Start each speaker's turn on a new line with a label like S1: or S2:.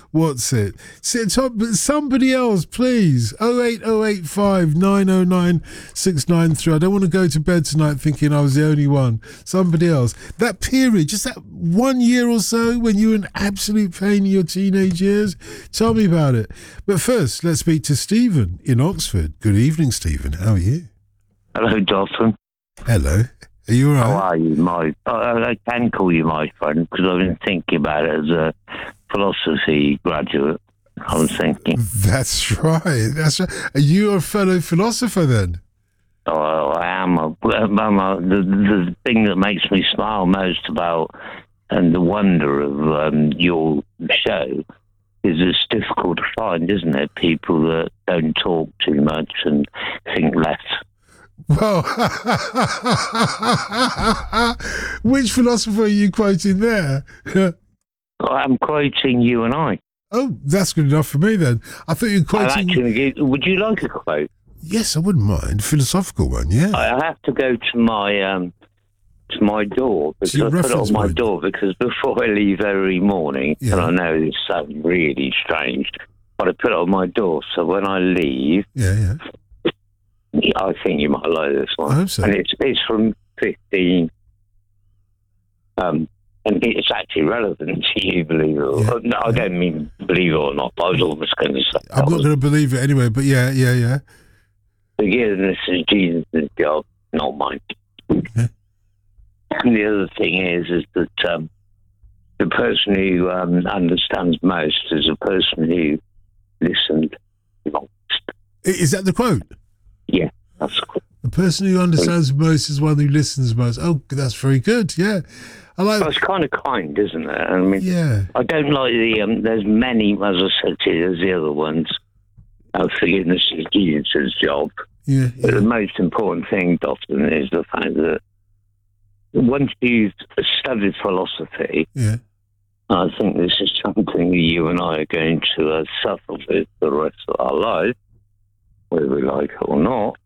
S1: What's it? Sit up, but somebody else, please. 08085 909 693. I don't want to go to bed tonight thinking I was the only one. Somebody else. That period, just that 1 year or so when you were an absolute pain in your teenage years. Tell me about it. But first, let's speak to Stephen in Oxford. Good evening, Stephen. How are you?
S2: Hello, Dalton.
S1: Hello. Are you all right?
S2: How are you, my? I can call you my friend because I've been thinking about it as a philosophy graduate. I was thinking.
S1: That's right. That's right. Are you a fellow philosopher then?
S2: Oh, I am. The thing that makes me smile most about and the wonder of your show is it's difficult to find, isn't it? People that don't talk too much and think less.
S1: Well, which philosopher are you quoting there?
S2: I'm quoting you and I.
S1: Oh, that's good enough for me then. I thought you were quoting...
S2: Would you like a quote?
S1: Yes, I wouldn't mind. Philosophical one, yeah.
S2: I have to go to my door because I put it on my door because before I leave every morning, and I know this sounds really strange, but I put it on my door so when I leave...
S1: Yeah.
S2: I think you might like this one.
S1: I hope so.
S2: And it's from 15. And it's actually relevant to you, believe it or not. No, I don't mean believe it or not. I was almost going to say.
S1: I'm not going to believe it anyway, but yeah.
S2: Forgiveness is Jesus' job, not mine.
S1: Yeah.
S2: And the other thing is that the person who understands most is the person who listened longest.
S1: Is that the quote?
S2: Yeah, that's the quote.
S1: The person who understands most is one who listens most. Oh, that's very good. Yeah, I like.
S2: Well, it's kind of kind, isn't it? I mean,
S1: yeah.
S2: I don't like the. There's many, as I said to you, there's the other ones. Forgiveness is Jesus' job.
S1: Yeah.
S2: But the most important thing, Dalton, is the fact that once you've studied philosophy, I think this is something that you and I are going to suffer with the rest of our life, whether we like it or not.